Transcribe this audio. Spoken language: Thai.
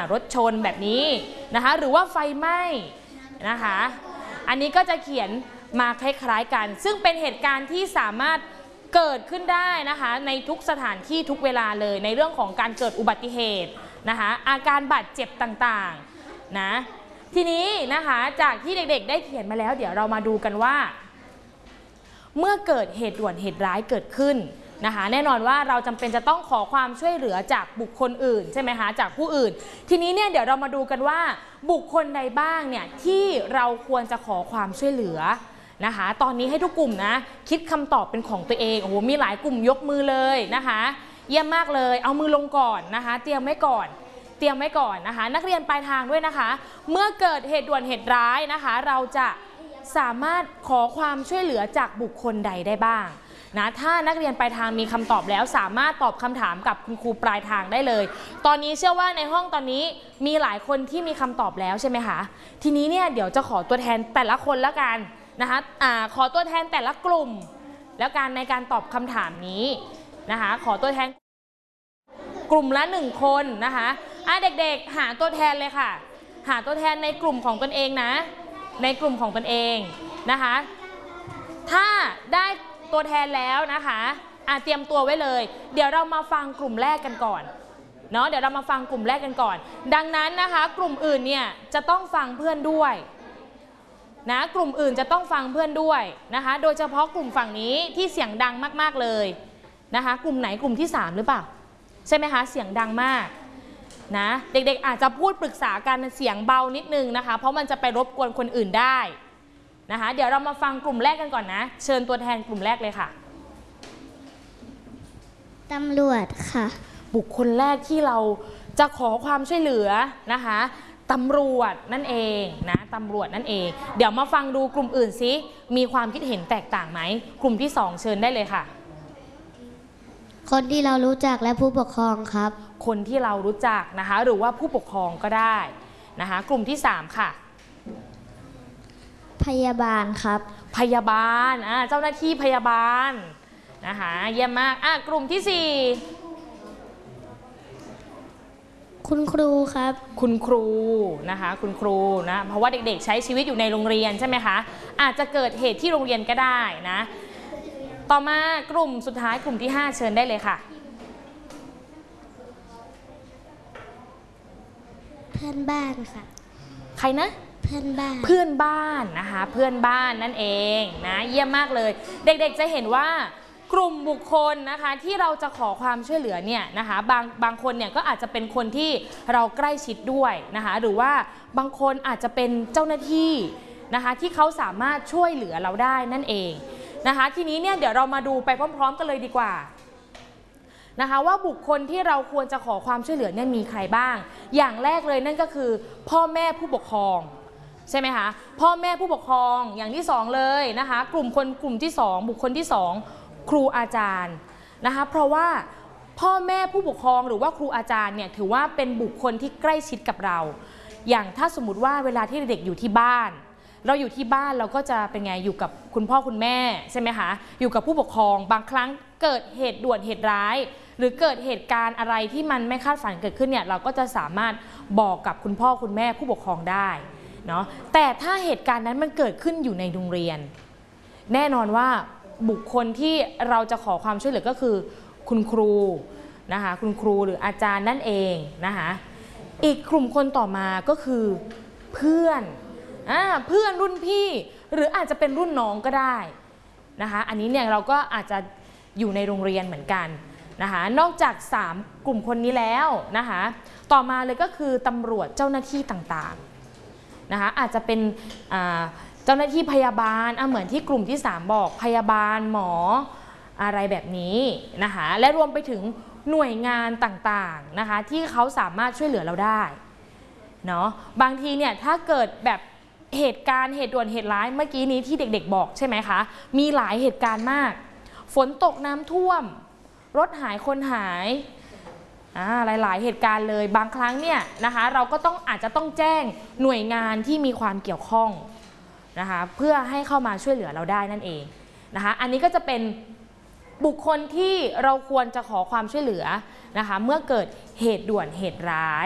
รถชนแบบนี้นะคะหรือว่าไฟไหม้นะคะอันนี้ก็จะเขียนมาคล้ายๆกันซึ่งเป็นเหตุการณ์ที่สามารถเกิดขึ้นได้นะคะในทุกสถานที่ทุกเวลาเลยในเรื่องของการเกิดอุบัติเหตุนะคะอาการบาดเจ็บต่างๆนะทีนี้นะคะจากที่เด็กๆได้เขียนมาแล้วเดี๋ยวเรามาดูกันว่าเมื่อเกิดเหตุด่วนเหตุร้ายเกิดขึ้นนะคะแน่นอนว่าเราจำเป็นจะต้องขอความช่วยเหลือจากบุคคลอื่นใช่ไหมคะจากผู้อื่นทีนี้เนี่ยเดี๋ยวเรามาดูกันว่าบุคคลใดบ้างเนี่ยที่เราควรจะขอความช่วยเหลือนะคะตอนนี้ให้ทุกกลุ่มนะคิดคำตอบเป็นของตัวเองโอ้โหมีหลายกลุ่มยกมือเลยนะคะเยี่ยมมากเลยเอามือลงก่อนนะคะเตรียมไว้ก่อนนะคะนักเรียนปลายทางด้วยนะคะเมื่อเกิดเหตุด่วนเหตุร้ายนะคะเราจะสามารถขอความช่วยเหลือจากบุคคลใดได้บ้างนะถ้านักเรียนปลายทางมีคำตอบแล้วสามารถตอบคำถามกับคุณครูปลายทางได้เลยตอนนี้เชื่อว่าในห้องตอนนี้มีหลายคนที่มีคำตอบแล้วใช่ไหมคะทีนี้เนี่ยเดี๋ยวจะขอตัวแทนแต่ละคนแล้วกันนะคะขอตัวแทนแต่ละกลุ่มแล้วกันในการตอบคำถามนี้นะคะขอตัวแทนกลุ่มละ1คนนะคะเด็กๆหาตัวแทนเลยค่ะหาตัวแทนในกลุ่มของตนเองนะในกลุ่มของตนเองนะคะถ้าได้ตัวแทนแล้วนะคะเตรียมตัวไว้เลยเดี๋ยวเรามาฟังกลุ่มแรกกันก่อนเนาะเดี๋ยวเรามาฟังกลุ่มแรกกันก่อนดังนั้นนะคะกลุ่มอื่นเนี่ยจะต้องฟังเพื่อนด้วยนะกลุ่มอื่นจะต้องฟังเพื่อนด้วยนะคะโดยเฉพาะกลุ่มฝั่งนี้ที่เสียงดังมากๆเลยนะคะกลุ่มไหนกลุ่มที่3หรือเปล่าใช่ไหมคะเสียงดังมากนะเด็กๆอาจจะพูดปรึกษากันเสียงเบานิดนึงนะคะเพราะมันจะไปรบกวนคนอื่นได้นะคะเดี๋ยวเรามาฟังกลุ่มแรกกันก่อนนะเชิญตัวแทนกลุ่มแรกเลยค่ะตำรวจค่ะบุคคลแรกที่เราจะขอความช่วยเหลือนะคะตำรวจนั่นเองนะตำรวจนั่นเองเดี๋ยวมาฟังดูกลุ่มอื่นซิมีความคิดเห็นแตกต่างไหมกลุ่มที่2เชิญได้เลยค่ะคนที่เรารู้จักและผู้ปกครองครับคนที่เรารู้จักนะคะหรือว่าผู้ปกครองก็ได้นะคะกลุ่มที่3ค่ะพยาบาลครับพยาบาลเจ้าหน้าที่พยาบาลนะคะเยี่ยมมากกลุ่มที่4 คุณครูครับคุณครูนะคะคุณครูนะเพราะว่าเด็กๆใช้ชีวิตอยู่ในโรงเรียนใช่ไหมคะอาจจะเกิดเหตุที่โรงเรียนก็ได้นะต่อมากลุ่มสุดท้ายกลุ่มที่5เชิญได้เลยค่ะเพื่อนบ้านค่ะใครนะเพื่อนบ้านนะคะเพื่อนบ้านนั่นเองนะเยี่ยมมากเลยเด็กๆจะเห็นว่ากลุ่มบุคคลนะคะที่เราจะขอความช่วยเหลือเนี่ยนะคะบางคนเนี่ยก็อาจจะเป็นคนที่เราใกล้ชิดด้วยนะคะหรือว่าบางคนอาจจะเป็นเจ้าหน้าที่นะคะที่เขาสามารถช่วยเหลือเราได้นั่นเองนะคะทีนี้เนี่ยเดี๋ยวเรามาดูไปพร้อมๆกันเลยดีกว่านะคะว่าบุคคลที่เราควรจะขอความช่วยเหลือเนี่ยมีใครบ้างอย่างแรกเลยนั่นก็คือพ่อแม่ผู้ปกครองใช่ไหมคะพ่อแม่ผู้ปกครองอย่างที่2เลยนะคะกลุ่มที่2บุคคลที่2ครูอาจารย์นะคะเพราะว่าพ่อแม่ผู้ปกครองหรือว่าครูอาจารย์เนี่ยถือว่าเป็นบุคคลที่ใกล้ชิดกับเราอย่างถ้าสมมุติว่าเวลาที่เด็กอยู่ที่บ้านเราอยู่ที่บ้านเราก็จะเป็นไงอยู่กับคุณพ่อคุณแม่ใช่ไหมคะอยู่กับผู้ปกครองบางครั้งเกิดเหตุด่วนเหตุร้ายหรือเกิดเหตุการณ์อะไรที่มันไม่คาดฝันเกิดขึ้นเนี่ยเราก็จะสามารถบอกกับคุณพ่อคุณแม่ผู้ปกครองได้เนาะแต่ถ้าเหตุการณ์นั้นมันเกิดขึ้นอยู่ในโรงเรียนแน่นอนว่าบุคคลที่เราจะขอความช่วยเหลือก็คือคุณครูนะคะคุณครูหรืออาจารย์นั่นเองนะคะอีกกลุ่มคนต่อมาก็คือเพื่อนรุ่นพี่หรืออาจจะเป็นรุ่นน้องก็ได้นะคะอันนี้เนี่ยเราก็อาจจะอยู่ในโรงเรียนเหมือนกันนะคะนอกจาก3กลุ่มคนนี้แล้วนะคะต่อมาเลยก็คือตำรวจเจ้าหน้าที่ต่างๆนะคะอาจจะเป็นเจ้าหน้าที่พยาบาลเหมือนที่กลุ่มที่3บอกพยาบาลหมออะไรแบบนี้นะคะและรวมไปถึงหน่วยงานต่างๆนะคะที่เขาสามารถช่วยเหลือเราได้เนาะบางทีเนี่ยถ้าเกิดแบบเหตุด่วนเหตุร้ายเมื่อกี้นี้ที่เด็กๆบอกใช่ไหมคะมีหลายเหตุการณ์มากฝนตกน้ำท่วมรถหายคนหายหลายๆเหตุการณ์เลยบางครั้งเนี่ยนะคะเราก็อาจจะต้องแจ้งหน่วยงานที่มีความเกี่ยวข้องนะคะเพื่อให้เข้ามาช่วยเหลือเราได้นั่นเองนะคะอันนี้ก็จะเป็นบุคคลที่เราควรจะขอความช่วยเหลือนะคะเมื่อเกิดเหตุด่วนเหตุร้าย